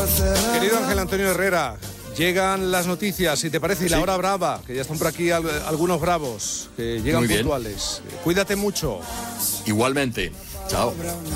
Querido Ángel Antonio Herrera, llegan las noticias, si te parece, y la hora brava, que ya están por aquí algunos bravos, que llegan puntuales. Cuídate mucho. Igualmente. Chao.